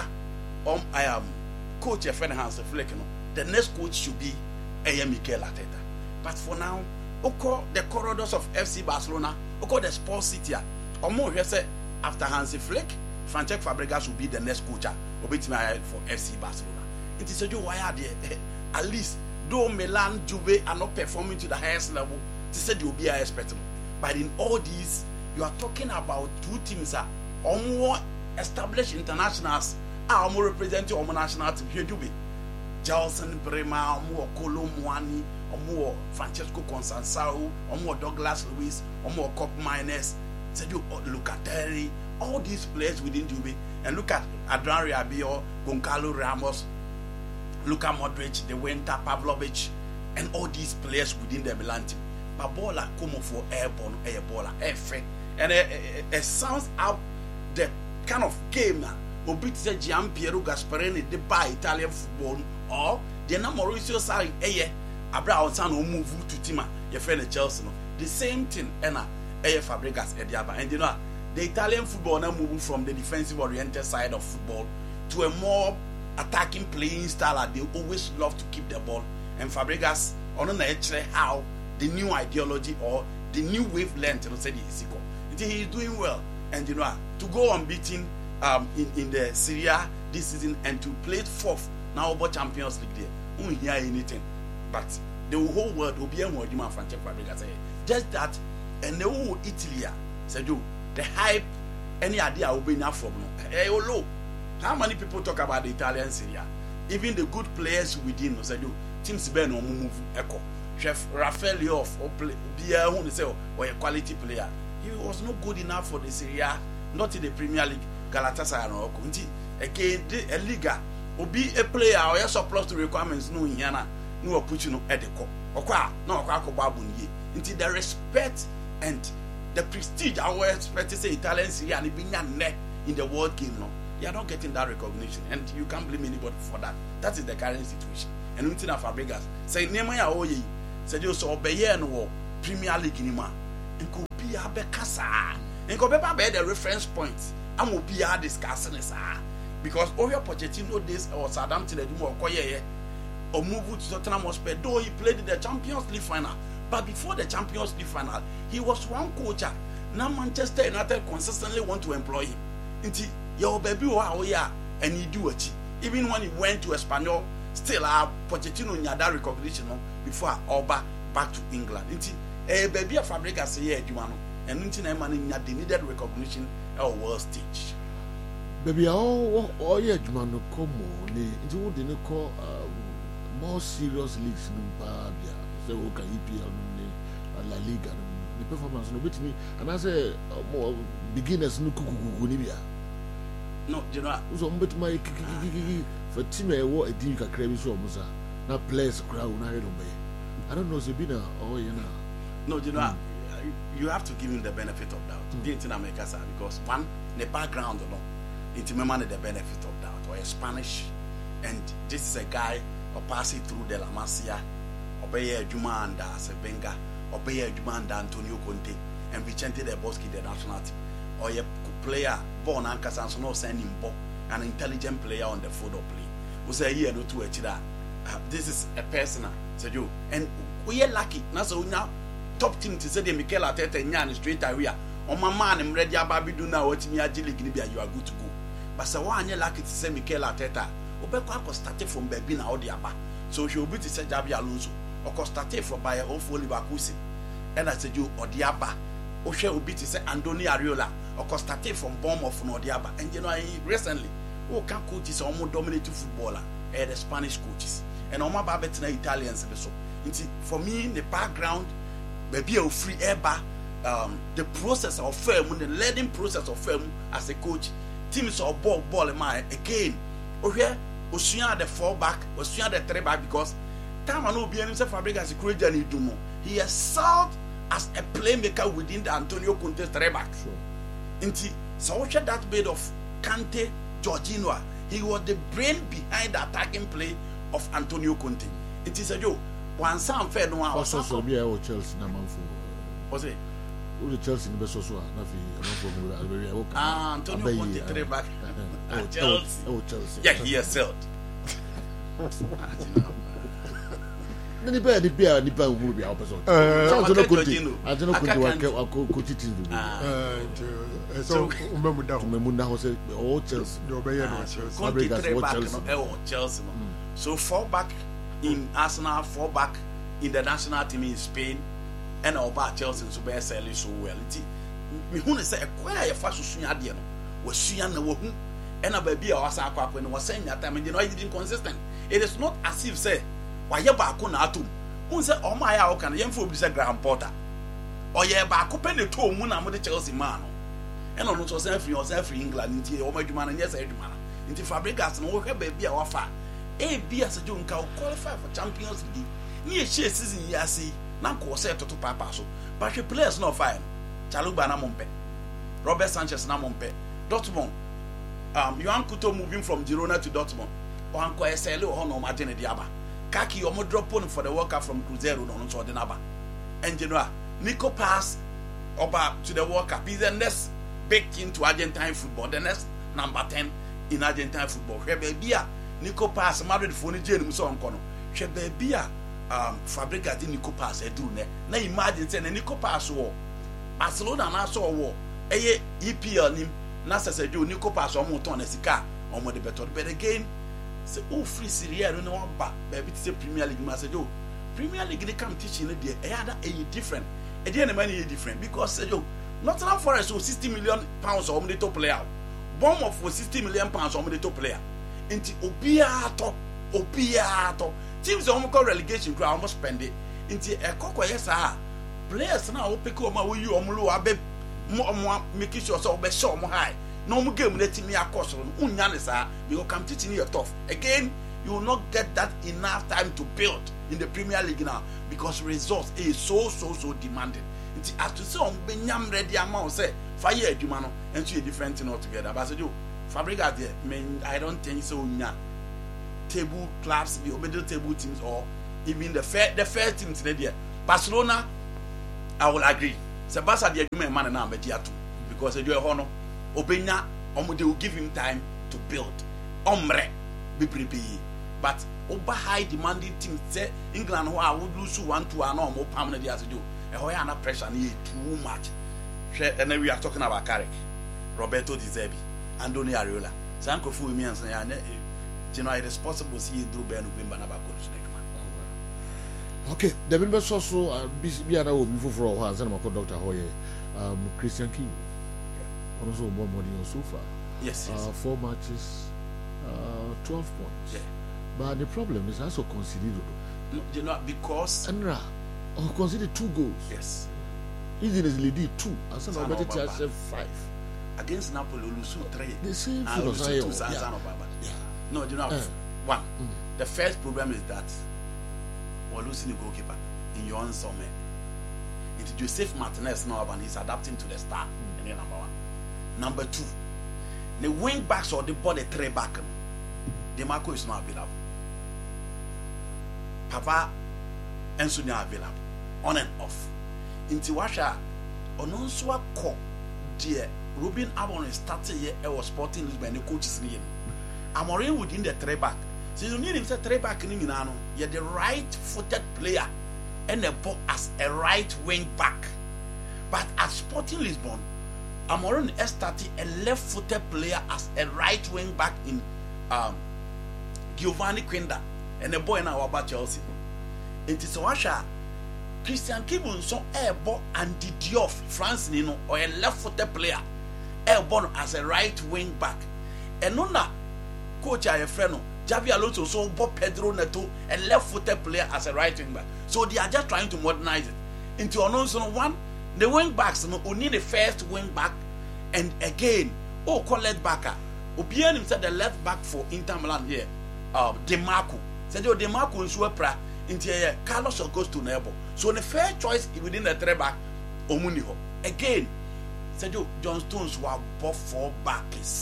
I am coach Hans Flick, the next coach should be Mikel Arteta. But for now, the corridors of FC Barcelona, the Sports City, more say after Hans Flick, Francesco Fabregas will be the next coach for FC Barcelona. It is a joke why are they at least though Milan, Juve are not performing to the highest level, they said you'll be expectable. But in all these, you are talking about two teams that are more established internationals, are more representing our national team. Here, Juve, Gelson, Bremer, more Kolo Muani, or more Francesco Constanzao, or more Douglas Luiz, or more Cop Miners. Said you look at Terry, all these players within Juve, and look at Adrian Rabiot, Goncalo Ramos, Luka Modric, the Winter, Pavlovic, and all these players within the Milan team. But Bola come for airborne, airfree. And it sounds out the kind of game now. Obit said Gian Piero Gasparini, they buy Italian football, or the Mauricio Sarri, Abraham San move to Tima, your friend Chelsea. The same thing, and Fabregas, and you know, the Italian football now moving from the defensive oriented side of football to a more attacking playing style. They always love to keep the ball, and Fabregas on actually how the new ideology or the new wavelength, you know, said he is doing well, and you know, to go unbeaten in the Serie A this season and to play fourth now about Champions League there, we won't hear anything, but the whole world will be a more demand from Fabregas. Just that, and the whole Italy said you the hype, any idea will be enough from no. How many people talk about the Italian Serie A? Even the good players within, said you teams Ben or move echo. Chef Rafael Leof or Bia who say or a quality player. He was not good enough for the Serie A, not in the Premier League, Galatasaray or Kunti. Again, a Liga will be a player or a surplus to requirements no Yana, no put you no at the co. Or no Babunye. Until the respect and the prestige I was expecting to say Italian Serie A and being in the world game, no, you are not getting that recognition, and you can't blame anybody for that. That is the current situation. And until Fabregas say Nemanja Oye said you saw Bayern war Premier League in ma and could be a bekasa and go back the reference points. I'm will be discussing this because Oyo Pochettino this or Southampton or Koye or move to Tottenham Hotspur, though he played in the Champions League final. But before the Champions League final, he was one coach. Now Manchester United consistently want to employ him. Until your baby and he do it. Even when he went to Espanyol, still Pochettino had that recognition before Oba back to England. Until baby Fabregas say and until they needed recognition at world stage. Baby, all your Jumano come on, they call more serious leagues in Babia. So, okay, EPL, La Liga, the performance no bit me, and I say more beginners no kukunibia. No, you know, so but my for team I war a team can crave so much. Now players crowd I don't know Sabina or you know. No, you know, you have to give him the benefit of doubt. Didn't America because one, the background alone, it's the benefit of doubt, or a Spanish, and this is a guy or passing through the La Masia, obey Juma and Sebenga, obey Juma and Antonio Conte, and Vicente Del Bosque, the national team, or a player born Ancasan, no sending ball, an intelligent player on the field of play. We say here no to that. This is a personal, said you, and we are lucky. Now so now top team to say the Mikel Arteta and straight area. On my man, I'm ready. Ababi do now. What me agile Libya, you are good to go. But so one you lucky to say Mikel Arteta. Obekwa started from baby na Odiaba. So she will be to say Jabi Alonso. Or started from by own for Liverpool. And I said you Odiaba. Or she will be to say Andoni Ariola. Or started from Bournemouth from Odiaba. And you know recently, who can coaches are more dominating footballer. The Spanish coaches. And on my babet na Italians. So for me, the background, maybe a free airbar. The process of firm, the learning process of firm as a coach, teams of ball in mind again. Okay, Osuya the 4-back, Osuya the 3-back because time I know being himself Fabregas created Dumo. He excelled as a playmaker within the Antonio Conte 3-back. Sure. So that bit of Kante, Jorginho, he was the brain behind the attacking play of Antonio Conte. It is a joke. One sound fair no one. Also, Chelsea number 4. What's it? Who the Chelsea in the best Antonio Conte 3-back. Chelsea. Yeah, he has sold. Nani be the beer ni pa will be opposite. I don't know could so Umemunda was all Chelsea. Chelsea. So 4-back in Arsenal, 4-back in the national team in Spain, and about Chelsea so be selling so well. Me who say acquire your first sunya de no was suya na wo hu and a baby or asa akwa when was saying that time and you know it inconsistent. It is not as if say why you back on atum. Who say oh my how can you for be say Graham Potter or ye back open the toe mu na mo de Chelsea man and on so say free England nti o madwuma na yes adwuma na nti Fabregas no wo hwe baby a wafa e bi as you nka qualify for Champions League ni e share season yasi na ko say to papa so but the players no fine Chaluba na mompe Robert Sanchez na mompe Dortmund Yohan Kuto moving from Girona to Dortmund or Anko SL or no Martin Diaba Kaki or drop on for the World Cup from Cruzeiro no so the Naba and you know Nico pass over to the World Cup is the next big into Argentine football the next number 10 in Argentine football Rebellia Nico pass married for the Jane so on kono Rebellia Fabregas di Nico pass e do ne na imagine say Nico pass wo Barcelona na so wo eye EPL nim na sese jo Nico pass o mo ton na sika o mo de better but again say o free Serie A no one ba baby say Premier League ma say jo Premier League they come teaching there e ada e different e dey na money e different because say jo Nottingham Forest so 60 million pounds o mo de top player Bournemouth for 60 million pounds o mo de top player enti obia to teams o mo call relegation ground almost spend it enti e kokko yes players now pick up my way you omulu abe mo make sure so be sure mo high no mo game let me across no unya ne sa you come teaching you tough again you will not get that enough time to build in the Premier League now because results is so demanding nti as to say on benyam ready amount say fire adwuma no and a different thing altogether. But I said, Fabregas there, I don't think so. Table clubs, the middle table teams, or even the fair teams there. Barcelona, I will agree. Sebastian the agreement man and I'm because they do a honor. Obenya, they will give him time to build. Omre, be prepared. But over high demanding teams, say England who I would lose 1-2 and more permanent as you do. And why are pressure need too much? And then we are talking about Carrick, Roberto Di Zerbi, Andoni Areola. Sanko fu mi ansa ya it is possible see do be no bimba na ba ko so nekma. Okay, the members also be ana wo mi foforo ho ansa na mako Dr. Hoye Christian King. Also more money so far. Yes. 4 matches, 12 points. Yeah. But the problem is also considered. You know because Enra considered 2 goals. Yes. Easy as Lady 2. I said I bet it 5. Against Napoli, Lusu 3. The same thing. Yeah. No, you know, one. The first problem is that we're losing the goalkeeper in your own summer. It's Joseph Martinez now, and he's adapting to the start. And number 1. Number 2, the wing backs or the ball, the 3 back. The Marco is not available. Papa and Sonia available. On and off. Inti washa ononswa ko dear Ruben Amorim started here was Sporting Lisbon the coaches ni Amorim within the 3 back. So you need him say 3 back ni no. You're the right-footed player and the ball as a right wing back. But at Sporting Lisbon, Amorim started a left-footed player as a right wing back in Giovanni Quinda and the boy now about Chelsea. Inti washa Christian Kibun so airborne and Diop France Nino or a left-footed player airborne as a right wing back. And nona coach a friend Javi Alonso so Bob Pedro Neto a left-footed player as a right wing back. So they are just trying to modernize it into one. The wing backs no only the first wing back and again call left backer. Obian himself the left back for Inter Milan here. DeMarco said DeMarco is pra into Carlos Augusto Nebo. So the fair choice within the 3 back Omuniho. Again, Sergio John Stones were both 4 back.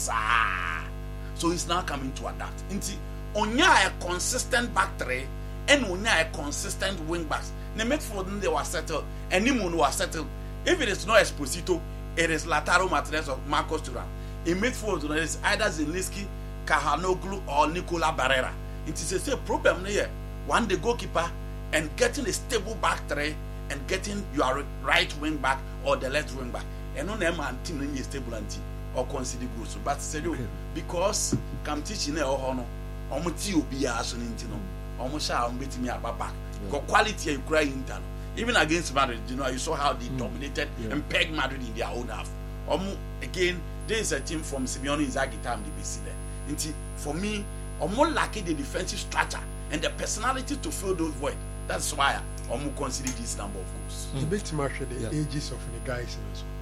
So he's now coming to adapt. Into onya a consistent back 3 and onya a consistent wing backs. The midfield they were settled and Nimun was settled. If it is not Esposito, it is Lautaro Martinez or Marcos Thuram. In midfield, it is either Zelensky, Kahanoglu or Nicola Barrera. It is a problem here. One the goalkeeper and getting a stable back 3 and getting your right wing back or the left wing back. And on them and team is stable anti or consider good. But say because come teaching or honor almost you be as an intino almost shall beat me about back. Got quality you cry internal. Even against Madrid, you know, you saw how they dominated and pegged Madrid in their own half. Again, there is a team from Simeone Inzaghi time to be seen there. For me, I'm more lacking the defensive structure and the personality to fill those voids. That's why I'm consider this number of goals. The big match the ages of the guys.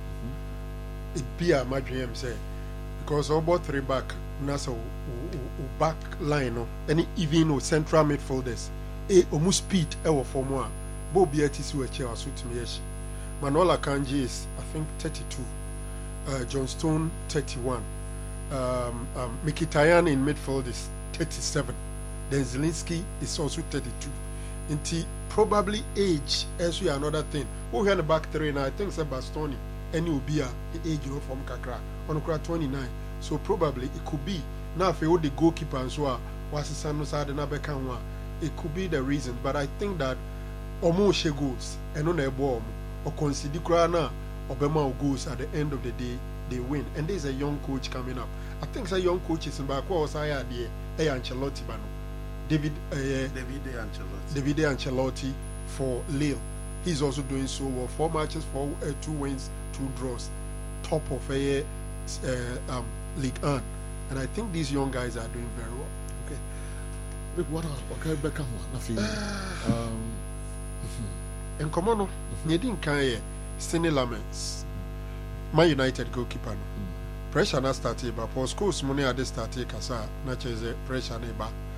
It be a Madrid say because about 3 back, Nasa back line, any even central midfielders, almost speed for more. Bob Beatis were chair suit me. Manola Kanji is I think 32. John Stone 31. Mkhitaryan in midfield is 37. Then Zelensky is also 32. Inti probably age as we another thing. Who had the back 3 now? I think Sebastoni and will be a age from Kakra on 29. So probably it could be now if you the goalkeeper and so was the son side and Abekanwa. It could be the reason, but I think that almost goals and on a bomb or consider Krana or Bema goals at the end of the day they win. And there's a young coach coming up. I think some young coaches in Bakwa was idea Ancelotti Bano. David Ancelotti for Lille. He's also doing so well. 4 matches, 2 wins, 2 draws. Top of League 1. And I think these young guys are doing very well. Okay. But what else? Okay, Beckham. Nothing. And come on, you didn't carry Sidney Lamens, Man United goalkeeper. Pressure not started, but for schools money at the started. Kasa, not pressure neighbor.